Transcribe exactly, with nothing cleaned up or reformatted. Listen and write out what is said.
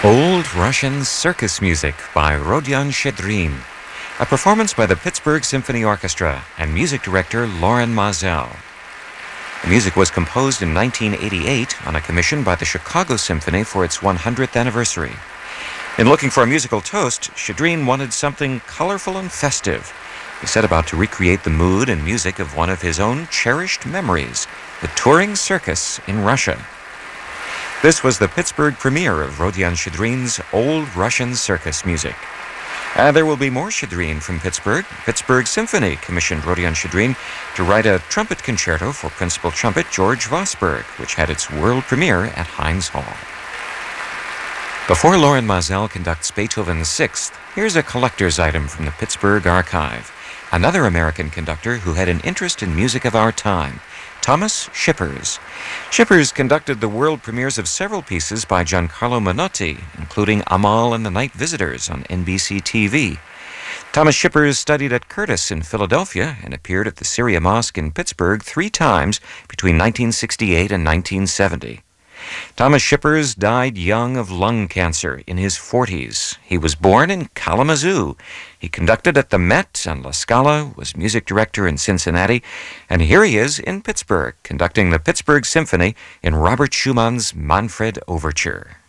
Old Russian Circus Music by Rodion Shchedrin, a performance by the Pittsburgh Symphony Orchestra and music director Loren Maazel. The music was composed in nineteen eighty-eight on a commission by the Chicago Symphony for its one hundredth anniversary. In looking for a musical toast, Shchedrin wanted something colorful and festive. He set about to recreate the mood and music of one of his own cherished memories, the touring circus in Russia. This was the Pittsburgh premiere of Rodion Shchedrin's Old Russian Circus Music. And there will be more Shchedrin from Pittsburgh. Pittsburgh Symphony commissioned Rodion Shchedrin to write a trumpet concerto for principal trumpet George Vosburgh, which had its world premiere at Heinz Hall. Before Loren Maazel conducts Beethoven's Sixth, here's a collector's item from the Pittsburgh Archive. Another American conductor who had an interest in music of our time, Thomas Shippers. Shippers conducted the world premieres of several pieces by Giancarlo Menotti, including Amal and the Night Visitors on N B C T V. Thomas Shippers studied at Curtis in Philadelphia and appeared at the Syria Mosque in Pittsburgh three times between nineteen sixty-eight and nineteen seventy. Thomas Shippers died young of lung cancer in his forties. He was born in Kalamazoo. He conducted at the Met and La Scala, was music director in Cincinnati, and here he is in Pittsburgh, conducting the Pittsburgh Symphony in Robert Schumann's Manfred Overture.